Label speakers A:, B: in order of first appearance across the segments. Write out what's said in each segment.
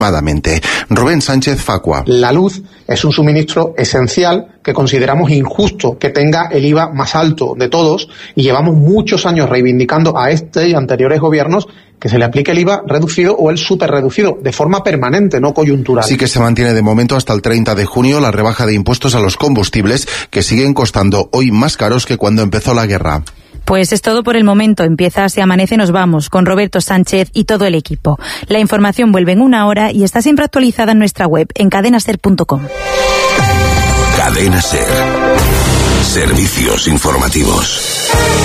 A: Rubén Sánchez Facua.
B: La luz es un suministro esencial que consideramos injusto que tenga el IVA más alto de todos, y llevamos muchos años reivindicando a este y anteriores gobiernos que se le aplique el IVA reducido o el superreducido, de forma permanente, no coyuntural.
A: Sí que se mantiene de momento hasta el 30 de junio la rebaja de impuestos a los combustibles, que siguen costando hoy más caros que cuando empezó la guerra.
C: Pues es todo por el momento. Empieza Se Amanece, nos vamos, con Roberto Sánchez y todo el equipo. La información vuelve en 1 hora y está siempre actualizada en nuestra web, en cadenaser.com.
D: Cadena Ser. Servicios informativos.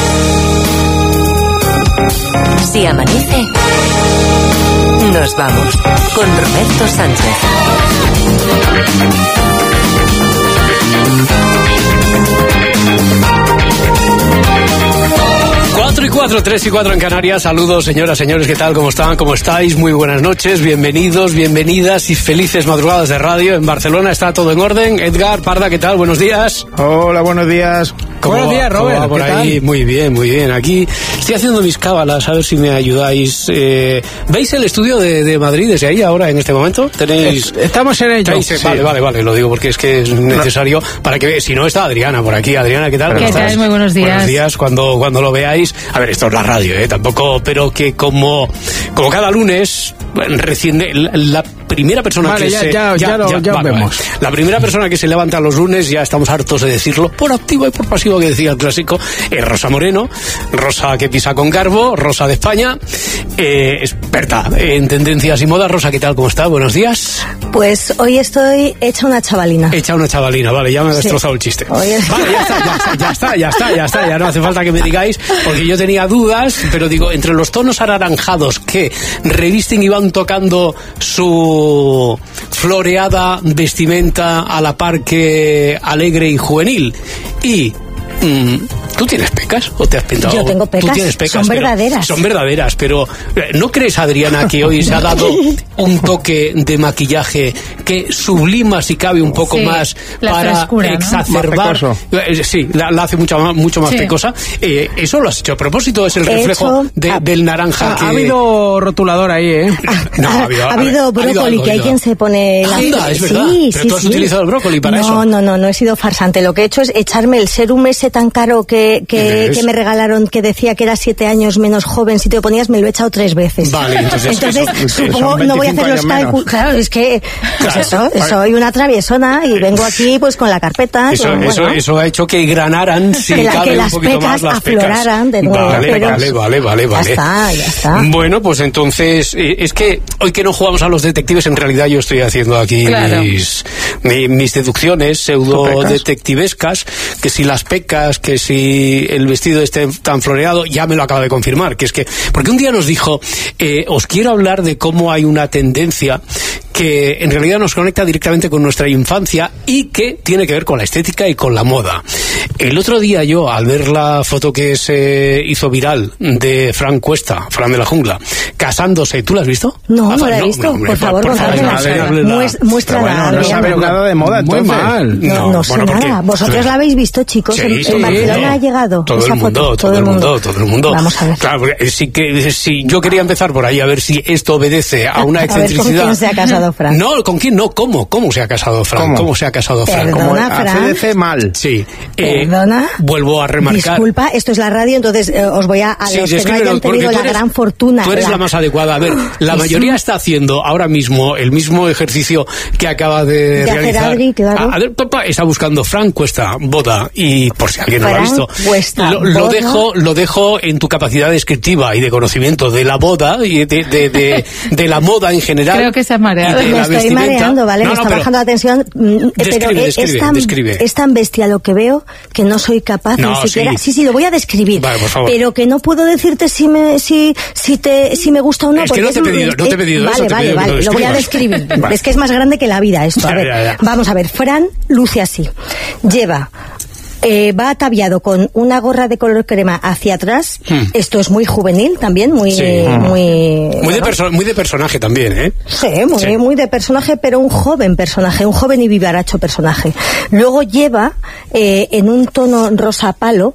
E: Si amanece, nos vamos con Roberto Sánchez.
F: 4:04, 3:04 en Canarias. Saludos, señoras, señores, ¿qué tal? ¿Cómo están? ¿Cómo estáis? Muy buenas noches, bienvenidos, bienvenidas y felices madrugadas de radio. En Barcelona está todo en orden. Edgar Parda, ¿qué tal? Buenos días.
G: Hola, buenos días.
F: Buenos días, Robert. ¿Cómo va por ahí? Muy bien, muy bien. Aquí estoy haciendo mis cábalas, a ver si me ayudáis. ¿Veis el estudio de Madrid desde ahí ahora, en este momento? ¿Tenéis?
G: Estamos en ello.
F: Sí. Vale, lo digo porque es que es necesario para que, si no, está Adriana por aquí. Adriana, ¿qué tal?
C: ¿Qué tal? Muy buenos días.
F: Buenos días, cuando lo veáis. A ver, esto es la radio, tampoco, pero que como cada lunes, recién la primera persona
G: vale,
F: que
G: vemos.
F: La primera persona que se levanta los lunes, ya estamos hartos de decirlo, por activa y por pasiva, que decía el clásico, es Rosa Moreno, Rosa que pisa con garbo, Rosa de España, experta en tendencias y modas. Rosa, ¿qué tal? ¿Cómo está? Buenos días.
H: Pues hoy estoy hecha una chavalina.
F: Vale, ya me ha destrozado el chiste. Vale, ya está, ya no hace falta que me digáis, porque yo tenía dudas, pero digo, entre los tonos anaranjados que revisten y van tocando su floreada vestimenta a la par que alegre y juvenil, y ¿tú tienes pecas o te has pintado?
H: Yo tengo pecas.
F: ¿Tú tienes pecas?
H: Son verdaderas,
F: pero ¿no crees, Adriana, que hoy se ha dado un toque de maquillaje que sublima, si cabe, un poco más para frescura, exacerbar?
G: ¿No?
F: Sí, la hace mucho más pecosa. ¿Eso lo has hecho a propósito? ¿Es el reflejo del naranja?
G: Ha habido rotulador ahí,
F: No, ha
H: habido brócoli, que hay quien se pone...
F: Anda, es verdad. ¿Pero tú has utilizado el brócoli para eso?
H: No he sido farsante. Lo que he hecho es echarme el serum ese tan caro que me regalaron, que decía que era 7 años menos joven. Si te lo ponías, me lo he echado 3 veces.
F: Vale, entonces
H: supongo, no voy a hacer los cálculos. Claro, es que soy una traviesona y vengo aquí pues con la carpeta.
F: Eso ha hecho que granaran, si cabe, un poquito más las pecas.
H: Afloraran de nuevo.
F: Vale.
H: Ya está.
F: Bueno, pues entonces, es que hoy que no jugamos a los detectives, en realidad yo estoy haciendo aquí mis deducciones pseudo-detectivescas, que si las pecas, que si el vestido esté tan floreado, ya me lo acaba de confirmar, que es que, porque un día nos dijo, os quiero hablar de cómo hay una tendencia que en realidad nos conecta directamente con nuestra infancia y que tiene que ver con la estética y con la moda. El otro día yo, al ver la foto que se hizo viral de Fran Cuesta, Fran de la Jungla, casándose, ¿tú la has visto?
H: No la he visto. Por favor, muéstrala.
G: No sabe nada de moda, muy mal.
H: No sé nada. ¿Vosotros la habéis visto, chicos? En Barcelona ha llegado
F: todo el mundo.
H: Vamos a ver.
F: Claro, si yo quería empezar por ahí, a ver si esto obedece a una excentricidad.
H: ¿Con quién se ha casado Fran?
F: No, ¿con quién no? ¿Cómo se ha casado Fran? ¿Cómo se ha casado Fran?
H: Perdona,
G: como
H: Fran.
G: ACDC mal.
F: Sí.
H: Perdona.
F: Vuelvo a remarcar.
H: Disculpa, esto es la radio, entonces os voy a los que no hayan tenido la gran fortuna.
F: Tú eres la más adecuada. A ver, la mayoría está haciendo ahora mismo el mismo ejercicio que acaba de realizar.
H: Adri, claro.
F: A ver, papá está buscando Fran Cuesta, boda, y por si alguien no lo ha visto, lo dejo en tu capacidad descriptiva y de conocimiento de la boda y de la moda en general.
C: Creo que se ha mareado.
H: Me estoy mareando, ¿vale? Me está bajando la tensión.
F: Describe.
H: Es tan bestia lo que veo que no soy capaz ni siquiera. Sí, lo voy a describir.
F: Vale, por favor.
H: Pero que no puedo decirte si me gusta o no.
F: Es que no te he pedido eso.
H: Vale, lo voy a describir. Vale. Es que es más grande que la vida esto. A ver, vamos a ver. Fran luce así. Lleva... va ataviado con una gorra de color crema hacia atrás. Esto es muy juvenil también, muy
F: de personaje también, ¿eh?
H: Sí, muy de personaje, pero un joven y vivaracho personaje. Luego lleva en un tono rosa palo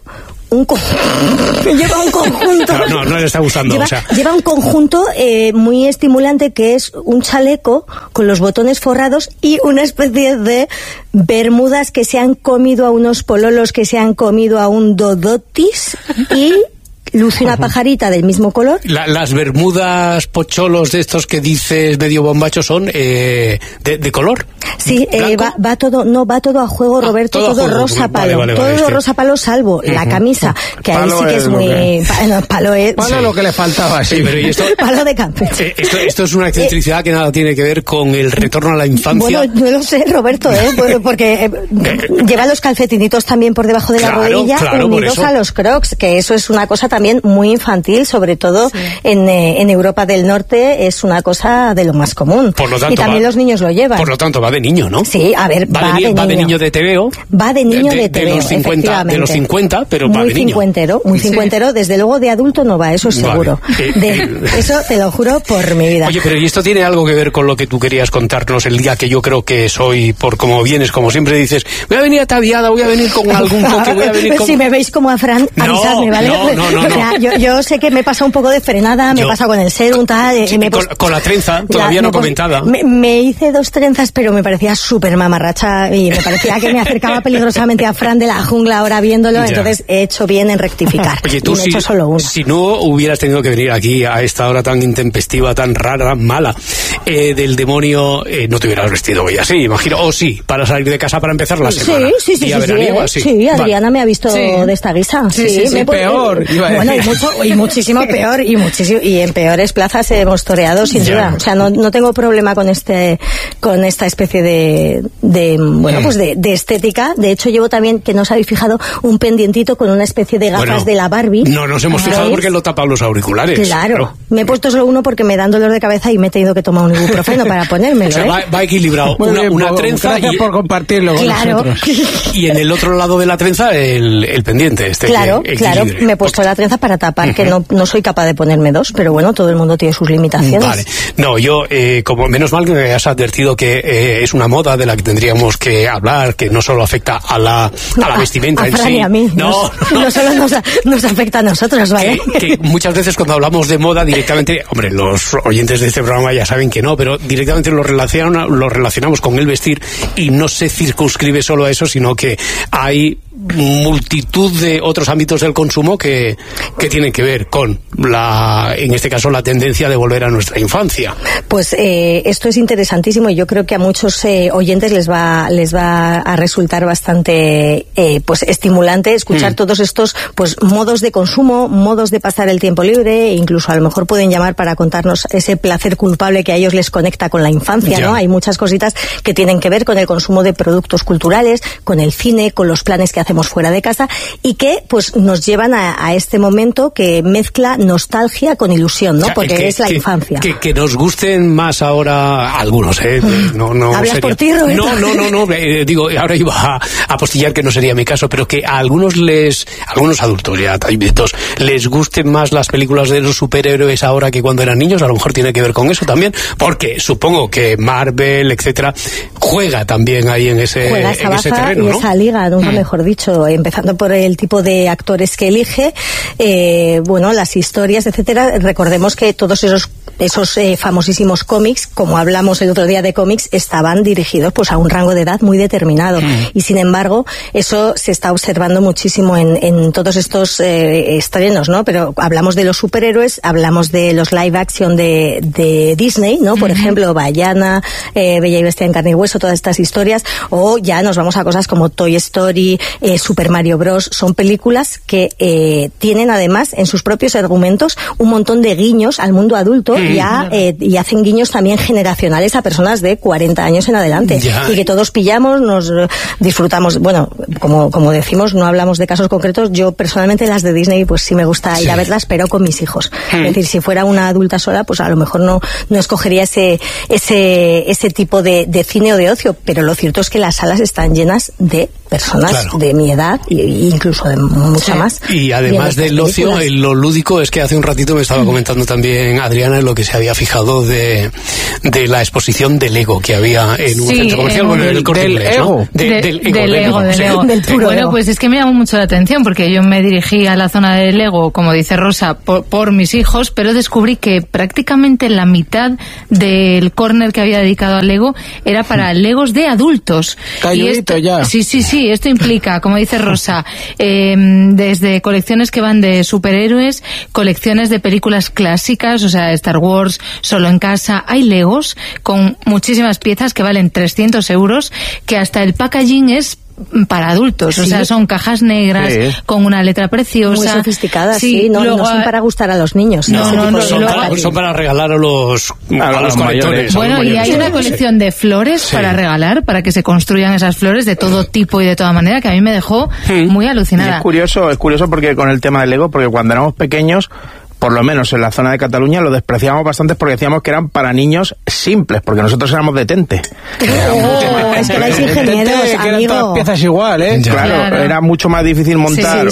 H: lleva un conjunto.
F: No le está gustando.
H: Lleva un conjunto muy estimulante, que es un chaleco con los botones forrados y una especie de bermudas que se han comido a unos pololos que se han comido a un dodotis, y luce una pajarita del mismo color.
F: Las bermudas pocholos de estos que dices medio bombacho son de color.
H: Sí, va todo a juego, Roberto, todo rosa palo.
F: Vale,
H: todo rosa palo, salvo la camisa, que ahí sí que es muy... Palo es
G: lo que le faltaba, sí.
F: Pero ¿y esto?
H: Palo de Campeche.
F: Esto es una excentricidad que nada tiene que ver con el retorno a la infancia.
H: Bueno, no lo sé, Roberto, porque lleva los calcetinitos también por debajo de la rodilla, unidos a los crocs, que eso es una cosa también muy infantil, sobre todo en Europa del Norte es una cosa de lo más común.
F: Por lo tanto,
H: y también los niños lo llevan.
F: Por lo tanto, va de niño, ¿no?
H: Sí, a ver, va de niño de TVO. Va de niño de TVO,
F: de los 50, pero va de niño.
H: Muy cincuentero. Desde luego de adulto no va, eso es seguro. Eso te lo juro por mi vida.
F: Oye, pero ¿y esto tiene algo que ver con lo que tú querías contarnos el día que yo creo que soy, por como vienes, como siempre dices, voy a venir ataviada, voy a venir con algún coque, voy a venir con...
H: Si me veis como a Fran, avisadme, ¿vale?
F: No.
H: O sea, yo sé que me pasa un poco de frenada, me pasa con el serum, tal...
F: Sí, con la trenza, todavía no comentada.
H: Me hice 2 trenzas, pero me parecía súper mamarracha y me parecía que me acercaba peligrosamente a Fran de la jungla ahora viéndolo, entonces he hecho bien en rectificar.
F: Oye, tú
H: he hecho solo uno.
F: Si no hubieras tenido que venir aquí a esta hora tan intempestiva, tan rara, tan mala, del demonio, no te hubieras vestido hoy así, imagino. O sí, para salir de casa para empezar la semana.
H: Sí, Adriana me ha visto de esta guisa.
G: Sí, peor.
H: Bueno, y muchísimo peor, y en peores plazas hemos toreado, sin duda. O sea, no tengo problema con esta especie de estética. De hecho, llevo también, que no os habéis fijado, un pendientito con una especie de gafas de la Barbie.
F: No nos hemos fijado porque lo tapan los auriculares.
H: Claro. Me he puesto solo uno porque me dan dolor de cabeza y me he tenido que tomar un ibuprofeno para ponérmelo.
F: O sea, va equilibrado. Una trenza.
G: Gracias por compartirlo con nosotros.
F: Y en el otro lado de la trenza, el pendiente.
H: Claro. Me he puesto la trenza para tapar, que no soy capaz de ponerme 2, pero bueno, todo el mundo tiene sus limitaciones.
F: Vale. No, yo, como menos mal que me has advertido que es una moda de la que tendríamos que hablar, que no solo afecta a la vestimenta en sí.
H: Y a mí. No solo nos afecta a nosotros, ¿vale?
F: Que muchas veces cuando hablamos de moda directamente, hombre, los oyentes de este programa ya saben que no, pero directamente lo relacionamos con el vestir y no se circunscribe solo a eso, sino que hay multitud de otros ámbitos del consumo que tienen que ver con en este caso la tendencia de volver a nuestra infancia.
H: Pues esto es interesantísimo y yo creo que a muchos oyentes les va a resultar bastante estimulante escuchar todos estos modos de consumo, modos de pasar el tiempo libre, e incluso a lo mejor pueden llamar para contarnos ese placer culpable que a ellos les conecta con la infancia, ¿no? Hay muchas cositas que tienen que ver con el consumo de productos culturales, con el cine, con los planes que hacemos fuera de casa y que nos llevan a este momento que mezcla nostalgia con ilusión, ¿no? Porque es la infancia.
F: Que nos gusten más ahora algunos, no
H: ¿Hablas
F: sería...
H: por ti, Roberto?
F: No, digo, ahora iba a apostillar que no sería mi caso, pero que a algunos adultos ya taimitos les gusten más las películas de los superhéroes ahora que cuando eran niños, a lo mejor tiene que ver con eso también, porque supongo que Marvel, etcétera, juega también ahí en ese terreno, ¿no?
H: Y esa liga, nunca mejor dicho, empezando por el tipo de actores que elige, las historias, etcétera. Recordemos que todos esos famosísimos cómics, como hablamos el otro día de cómics, estaban dirigidos a un rango de edad muy determinado. Y sin embargo, eso se está observando muchísimo en todos estos estrenos, ¿no? Pero hablamos de los superhéroes, hablamos de los live action de Disney, ¿no? Por ejemplo, Vaiana, Bella y Bestia en carne y hueso, todas estas historias, o ya nos vamos a cosas como Toy Story, Super Mario Bros. Son películas que tienen además en sus propios argumentos un montón de guiños al mundo adulto y hacen guiños también generacionales a personas de 40 años en adelante. Y que todos pillamos, nos disfrutamos. Bueno, como decimos, no hablamos de casos concretos. Yo personalmente las de Disney pues sí me gusta ir a verlas, pero con mis hijos. Es decir, si fuera una adulta sola, pues a lo mejor no escogería ese tipo de cine o de ocio, pero lo cierto es que las salas están llenas de personas de mi edad e incluso de mucha más.
F: Y además del ocio, lo lúdico es que hace un ratito me estaba comentando también Adriana en lo que se había fijado de la exposición de Lego que había en un centro comercial, bueno, en el Corte Inglés, ¿no?
I: Del Lego. Bueno, pues es que me llamó mucho la atención porque yo me dirigí a la zona de Lego, como dice Rosa, por mis hijos, pero descubrí que prácticamente la mitad del corner que había dedicado al Lego era para Legos de adultos.
G: Cayudito ya.
I: Sí, esto implica, como dice Rosa, desde colecciones que van de superhéroes, colecciones de películas clásicas, o sea, Star Wars, Solo en Casa. Hay Legos con muchísimas piezas que valen 300 euros, que hasta el packaging es para adultos, o sea, son cajas negras con una letra preciosa,
H: muy sofisticadas, no son para gustar a los niños.
F: Son para regalar a los colectores.
I: Bueno, y hay una colección de flores para regalar, para que se construyan esas flores de todo tipo y de toda manera, que a mí me dejó muy alucinada.
J: Y es curioso porque con el tema del Lego, porque cuando éramos pequeños, por lo menos en la zona de Cataluña, lo despreciamos bastante porque decíamos que eran para niños simples, porque nosotros éramos de Tente.
H: Es que erais ingenieros,
G: que eran todas piezas igual, ¿eh?
J: Claro, era mucho más difícil montar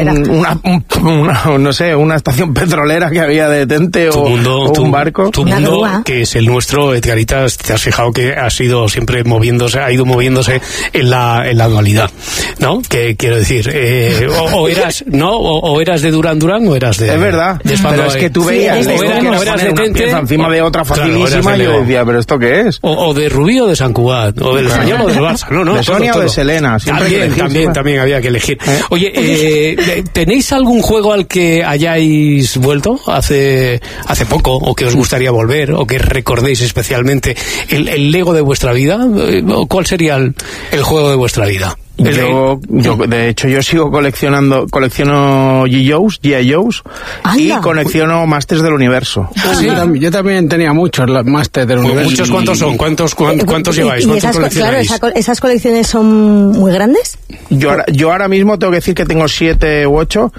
J: una estación petrolera que había de Tente o un barco.
F: Tu mundo, que es el nuestro, Edgaritas, te has fijado que ha ido siempre moviéndose en la dualidad, ¿no? Que quiero decir, o eras de Duran Duran o eras de...
J: Es verdad. Pero es que tú veías encima de otra facilísima, y yo decía, ¿pero esto qué es?
F: O de Rubí o de Sant Cugat, o del Español o del Barça, no,
J: de Sonia o de Selena,
F: también había que elegir. Oye, ¿tenéis algún juego al que hayáis vuelto hace poco, o que os gustaría volver, o que recordéis especialmente el Lego de vuestra vida? ¿Cuál sería el juego de vuestra vida?
J: Yo de hecho yo sigo colecciono G.I. Joes y colecciono Masters del Universo.
G: Sí, yo también tenía muchos Masters del Universo.
F: ¿Muchos cuántos son? ¿Cuántos lleváis?
H: ¿Esas colecciones son muy grandes?
J: Yo ahora mismo tengo que decir que tengo 7 u 8.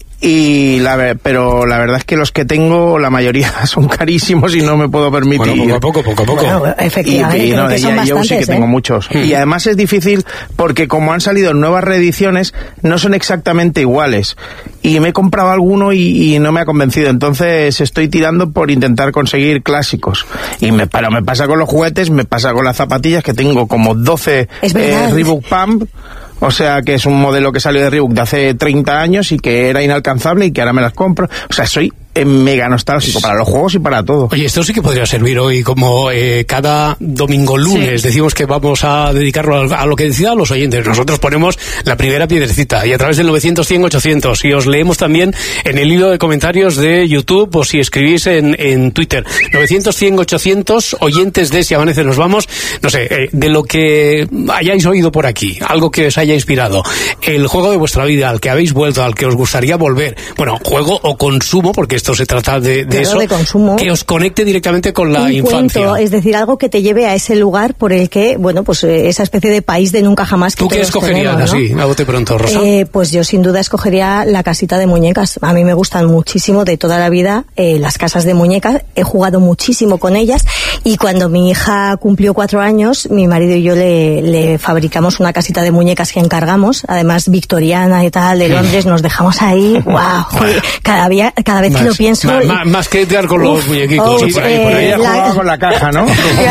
J: Pero la verdad es que los que tengo, la mayoría son carísimos y no me puedo permitir.
F: Bueno, poco a poco.
H: Bueno, efectivamente,
J: y
H: son bastantes,
J: sí que tengo muchos. Y además es difícil porque como han salido nuevas reediciones, no son exactamente iguales. Y me he comprado alguno y no me ha convencido. Entonces estoy tirando por intentar conseguir clásicos. Pero me pasa con los juguetes, me pasa con las zapatillas, que tengo como 12 Reebok Pump. O sea, que es un modelo que salió de Reebok de hace 30 años y que era inalcanzable y que ahora me las compro. O sea, soy mega nostálgico para los juegos y para todo.
F: Oye, esto sí que podría servir hoy como cada domingo lunes. Decimos que vamos a dedicarlo a lo que decidan los oyentes. Nosotros ponemos la primera piedrecita y a través del 900-100-800 y os leemos también en el hilo de comentarios de YouTube o si escribís en Twitter. 900-100-800, oyentes de Si Amanece Nos Vamos. No sé, de lo que hayáis oído por aquí, algo que os haya inspirado, el juego de vuestra vida, al que habéis vuelto, al que os gustaría volver. Bueno, juego o consumo, porque esto se trata de eso,
H: de consumo,
F: que os conecte directamente con la infancia.
H: Cuento, es decir, algo que te lleve a ese lugar por el que, bueno, pues esa especie de país de nunca jamás que
F: ¿tú qué escogerías, tenemos, ¿no? Así, a bote pronto, Rosa?
H: Pues yo sin duda escogería la casita de muñecas. A mí me gustan muchísimo de toda la vida las casas de muñecas. He jugado muchísimo con ellas y cuando mi hija cumplió 4 años, mi marido y yo le fabricamos una casita de muñecas que encargamos, además victoriana y tal, de Londres. Nos dejamos ahí, wow, cada vez que lo pienso.
F: Más que entrar con los muñequicos.
J: Por ahí jugaba con la caja, ¿no?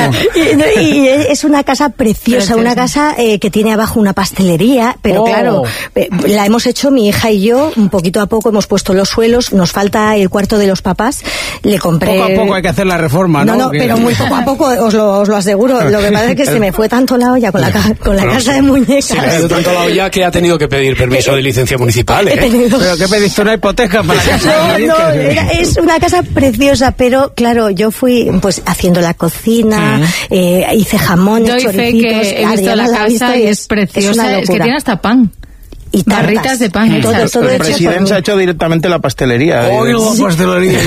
H: y es una casa preciosa, una casa que tiene abajo una pastelería, pero claro, la hemos hecho mi hija y yo, un poquito a poco hemos puesto los suelos, nos falta el cuarto de los papás, le compré...
G: Poco a poco hay que hacer la reforma, ¿no?
H: No, pero muy poco a poco, os lo aseguro. Lo que pasa es que se me fue tanto la olla con la casa de muñecas.
F: Se le ha ido tanto la olla que ha tenido que pedir permiso de licencia municipal, ¿eh?
G: ¿Pero qué pediste? ¿Una hipoteca para la casa?
H: No, es una casa preciosa, pero claro, yo fui pues haciendo la cocina, hice jamones, choricitos.
I: He visto la casa y es preciosa, es que tiene hasta pan.
H: y
I: barritas de pan.
J: Todo el presidente se ha hecho directamente la pastelería.
G: Oigo pastelería.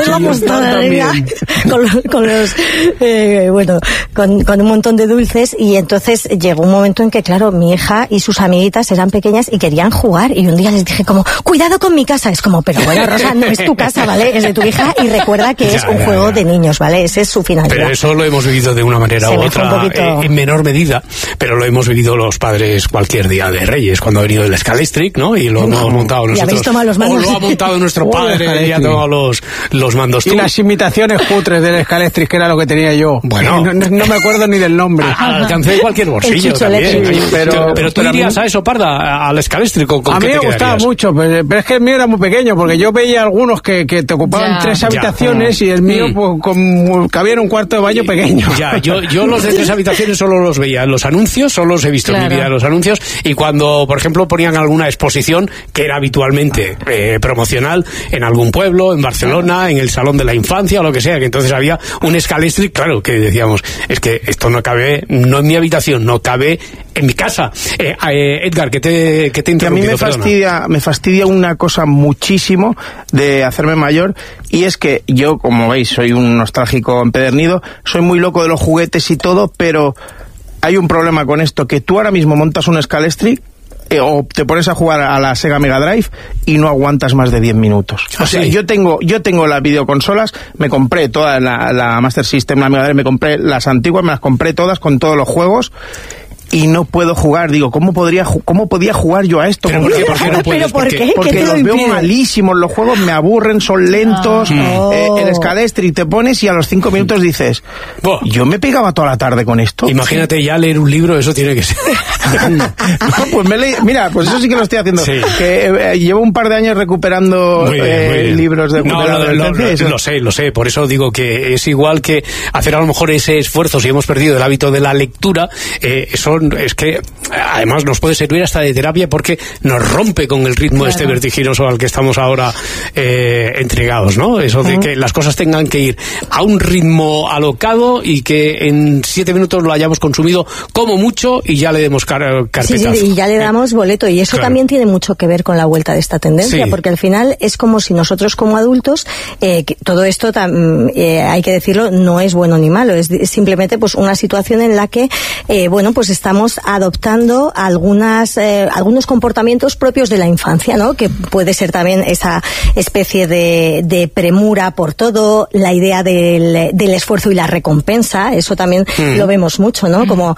H: Con un montón de dulces, y entonces llegó un momento en que, claro, mi hija y sus amiguitas eran pequeñas y querían jugar, y un día les dije como, cuidado con mi casa. Es como, pero bueno, Rosa, no es tu casa, ¿vale? Es de tu hija, y recuerda que es un juego de niños, ¿vale? Ese es su finalidad.
F: Pero eso lo hemos vivido de una manera u otra, en menor medida, pero lo hemos vivido los padres cualquier día de Reyes, cuando ha venido el Scalestric, ¿no? Y lo hemos montado nosotros. O lo ha montado nuestro padre y ha tomado los mandos.
G: Y las imitaciones cutres del Scalestric, que era lo que tenía yo.
F: Bueno.
G: No me acuerdo ni del nombre.
F: Al alcance de cualquier bolsillo también. Sí, pero tú irías a eso, Parda, al Scalestric.
G: A mí me gustaba mucho, pero es que el mío era muy pequeño, porque yo veía algunos que te ocupaban 3 habitaciones y el mío pues, cabía en un cuarto de baño pequeño.
F: Ya, yo los de 3 habitaciones solo los veía en los anuncios, solo los he visto en mi vida en los anuncios, y cuando, por ejemplo, ponían alguna exposición que era habitualmente promocional en algún pueblo, en Barcelona, en el Salón de la Infancia o lo que sea, que entonces había un Scalestric, claro, que decíamos, es que esto no cabe, no en mi habitación, no cabe en mi casa. Edgar, ¿qué te interrumpido?
J: A mí me fastidia una cosa muchísimo de hacerme mayor, y es que yo, como veis, soy un nostálgico empedernido, soy muy loco de los juguetes y todo, pero hay un problema con esto, que tú ahora mismo montas un Scalestric o te pones a jugar a la Sega Mega Drive y no aguantas más de 10 minutos. O sea, yo tengo las videoconsolas, me compré toda la Master System, la Mega Drive, me compré las antiguas, me las compré todas con todos los juegos, y no puedo jugar. Digo, ¿cómo podía jugar yo a esto?
F: ¿Por qué no puedes?
J: Porque los veo malísimos, los juegos me aburren, son lentos. El Scalestric te pones y a los 5 minutos dices, yo me pegaba toda la tarde con esto.
F: Imagínate ya leer un libro, eso tiene que ser.
J: Mira, pues eso sí que lo estoy haciendo. Sí. Que llevo un par de años recuperando muy bien. Libros de
F: Lo sé, por eso digo que es igual que hacer a lo mejor ese esfuerzo, si hemos perdido el hábito de la lectura, eso es que además nos puede servir hasta de terapia, porque nos rompe con el ritmo este vertiginoso al que estamos ahora entregados, ¿no? Eso de que las cosas tengan que ir a un ritmo alocado y que en 7 minutos lo hayamos consumido como mucho y ya le demos carpetazo.
H: Sí, y ya le damos boleto, y eso también tiene mucho que ver con la vuelta de esta tendencia, porque al final es como si nosotros como adultos, todo esto hay que decirlo, no es bueno ni malo, es simplemente pues una situación en la que pues estamos adoptando algunos comportamientos propios de la infancia, ¿no? Que puede ser también esa especie de premura por todo, la idea del esfuerzo y la recompensa, eso también lo vemos mucho, ¿no? Como,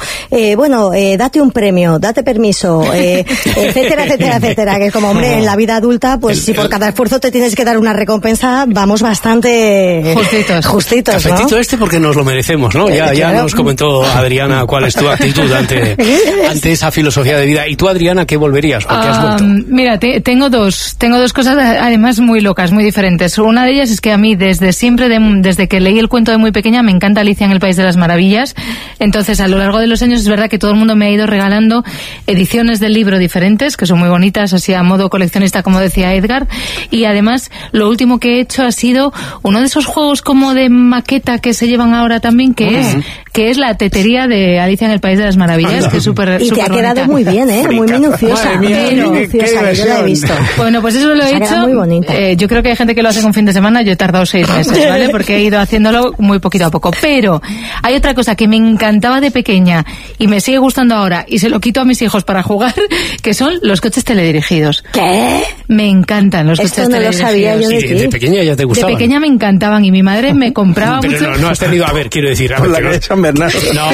H: date un premio, date permiso, etcétera, etcétera, etcétera, que es como, hombre, en la vida adulta, pues si por cada esfuerzo te tienes que dar una recompensa, vamos bastante justitos, ¿no?
F: Cafetito porque nos lo merecemos, ¿no? Ya nos comentó Adriana cuál es tu actitud ante esa filosofía de vida. ¿Y tú, Adriana, qué volverías? ¿Por qué has vuelto?
I: Mira, tengo dos cosas además muy locas, muy diferentes. Una de ellas es que a mí desde siempre, desde que leí el cuento de muy pequeña, me encanta Alicia en el País de las Maravillas. Entonces, a lo largo de los años es verdad que todo el mundo me ha ido regalando ediciones del libro diferentes, que son muy bonitas, así a modo coleccionista, como decía Edgar. Y además, lo último que he hecho ha sido uno de esos juegos como de maqueta que se llevan ahora también, que es la tetería de Alicia en el País de las Maravillas, que es súper
H: y te ha quedado muy bien, muy minuciosa. Yo la he visto.
I: Bueno, pues eso lo he hecho.
H: Muy bonita.
I: Yo creo que hay gente que lo hace con fin de semana, yo he tardado 6 meses, ¿vale? Porque he ido haciéndolo muy poquito a poco. Pero hay otra cosa que me encantaba de pequeña y me sigue gustando ahora, y se lo quito a mis hijos para jugar, que son los coches teledirigidos.
H: ¿Qué?
I: Me encantan los coches teledirigidos.
H: Esto no lo sabía yo de ti.
F: ¿De pequeña ya te gustaban?
I: De pequeña me encantaban, y mi madre me compraba mucho.
F: Pero no has tenido, quiero decir...
J: Por la calle de San Bernardo.
F: No.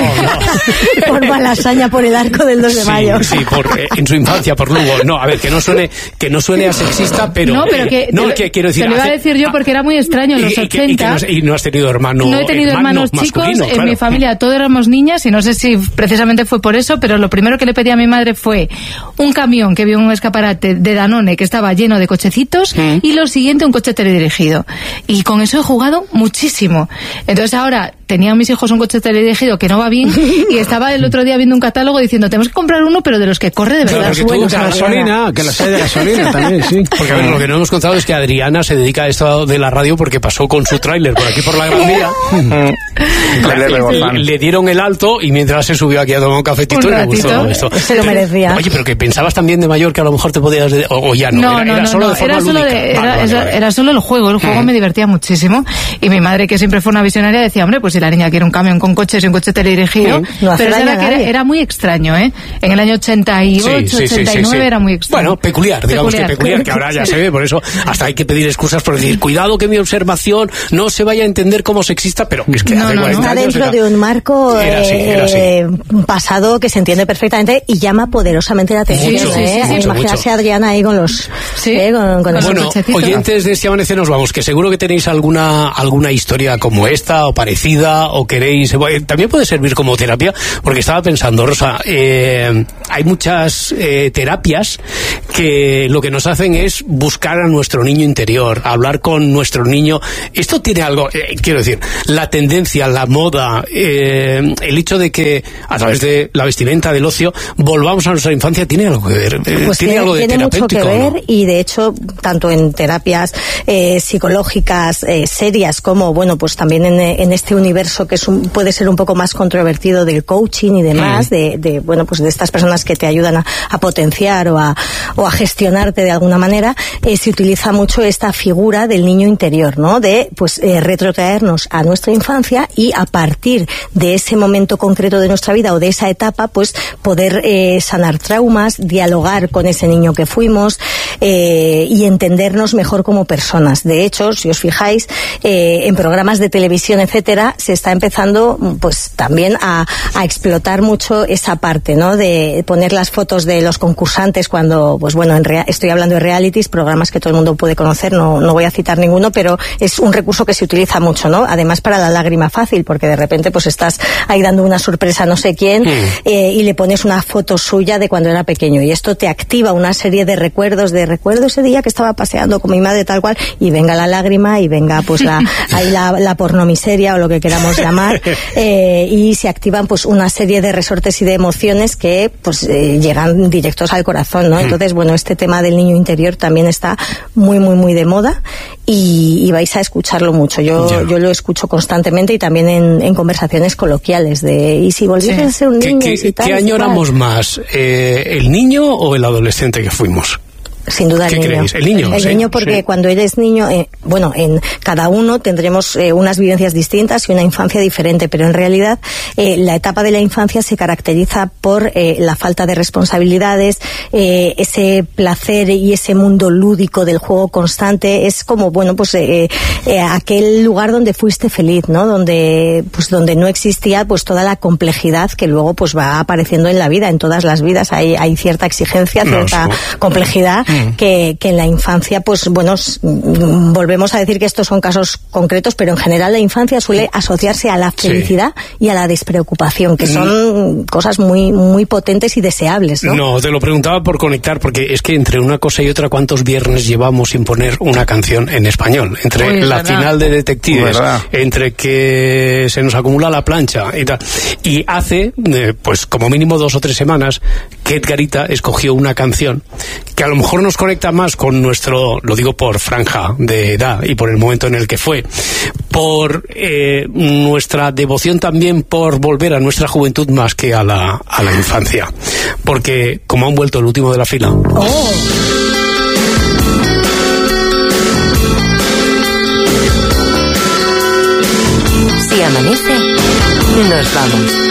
H: Por Malasaña, por el arco del 2 de mayo.
F: Sí, en su infancia, por Lugo. No, a ver, que no suene a sexista, pero...
I: No, pero que
F: quiero decir...
I: Te lo iba a decir yo porque era muy extraño en los 80.
F: Y no has tenido hermanos...
I: No he tenido hermanos chicos, en mi familia todos éramos niñas, y no sé si precisamente fue por eso, pero lo primero que le pedí a mi madre fue un camión que vio un escaparate de Danone que estaba lleno de cochecitos, y lo siguiente, un coche teledirigido. Y con eso he jugado muchísimo. Entonces ahora tenían mis hijos un coche teledirigido que no va bien y estaba el otro día viendo un catálogo diciendo tenemos que comprar uno pero de los que corre de verdad.
G: Bueno, que gasolina, que los hay de gasolina también, sí.
F: Porque a ver, lo que no hemos contado es que Adriana se dedica a esto de la radio porque pasó con su tráiler por aquí por la Gran Vía. Le dieron el alto y mientras se subió aquí a tomar un cafetito, le gustó esto.
H: Se lo merecía.
F: Oye, pero que pensabas también de mayor que a lo mejor te podías... O ya no, era solo de forma lúdica.
I: Era solo el juego me divertía muchísimo. Y mi madre, que siempre fue una visionaria, decía, hombre, pues si la niña quiere un camión con coches y un coche teledirigido... Pero era muy extraño, ¿eh? En el año 88, 89 era muy extraño.
F: Bueno, peculiar, digamos que peculiar, que ahora ya se ve, por eso hasta hay que pedir excusas por decir, cuidado que mi observación no se vaya a entender como sexista, pero es que hace 40
H: está
F: años
H: dentro de un marco pasado que se entiende perfectamente y llama poderosamente la atención. Imagínate a Adriana ahí con los...
F: Bueno, oyentes de Si Amanece Nos Vamos, que seguro que tenéis alguna historia como esta o parecida o queréis... También puede servir como terapia, porque estaba pensando, Rosa, hay muchas terapias que lo que nos hacen es buscar a nuestro niño interior, hablar con nuestro niño. Esto tiene algo, quiero decir, la tendencia, la moda, el hecho de que a través de la vestimenta, del ocio, volvamos a nuestra infancia, ¿tiene algo que ver?
H: Pues tiene algo de terapéutico, mucho que ver, ¿no? Y de hecho, tanto en terapias psicológicas serias como, bueno, pues también en este universo que puede ser un poco más controvertido del coaching y demás, bueno, pues de estas personas que te ayudan a potenciar o a gestionarte de alguna manera, se utiliza mucho esta figura del niño interior, ¿no? De, pues, retrotraernos a nuestra infancia y a partir de ese momento concreto de nuestra vida o de esa etapa, pues, poder sanar traumas, dialogar con ese niño que fuimos y entendernos mejor como personas. De hecho, si os fijáis, en programas de televisión, etcétera, se está empezando, pues, también a explotar mucho esa parte, ¿no? De poner las fotos de los concursantes cuando, pues bueno, estoy hablando de realities, programas que todo el mundo puede conocer, no voy a citar ninguno, pero es un recurso que se utiliza mucho, ¿no? Además para la lágrima fácil, porque de repente pues estás ahí dando una sorpresa a no sé quién y le pones una foto suya de cuando era pequeño y esto te activa una serie de recuerdos, recuerdo ese día que estaba paseando con mi madre tal cual y venga la lágrima y venga pues la pornomiseria o lo que queramos llamar y se activan pues una serie de resortes y de emociones que pues llegan directos al corazón, ¿no? Entonces, bueno, este tema del niño interior también está muy, muy, muy de moda y vais a escucharlo mucho. Yo lo escucho constantemente y también en conversaciones coloquiales de ¿y si volvieras a ser un niño?
F: ¿Qué añoramos más? ¿El niño o el adolescente que fuimos?
H: Sin duda el niño.
F: ¿El niño?
H: El niño porque cuando eres niño, bueno, en cada uno tendremos unas vivencias distintas y una infancia diferente, pero en realidad la etapa de la infancia se caracteriza por la falta de responsabilidades, ese placer y ese mundo lúdico del juego constante. Es como, bueno, pues aquel lugar donde fuiste feliz, ¿no? Donde no existía pues toda la complejidad que luego pues va apareciendo en la vida. En todas las vidas hay cierta exigencia, cierta complejidad. Que en la infancia, pues bueno, volvemos a decir que estos son casos concretos, pero en general la infancia suele asociarse a la felicidad y a la despreocupación, que son cosas muy, muy potentes y deseables, ¿no?
F: No, te lo preguntaba por conectar, porque es que entre una cosa y otra, ¿cuántos viernes llevamos sin poner una canción en español? Entre la final de Detectives, entre que se nos acumula la plancha y tal. Y hace, pues como mínimo 2 o 3 semanas, que Edgarita escogió una canción que a lo mejor nos conecta más con nuestro, lo digo por franja de edad y por el momento en el que fue, por nuestra devoción también por volver a nuestra juventud más que a la infancia, porque como han vuelto el último de la fila.
E: Si amanece, nos vamos.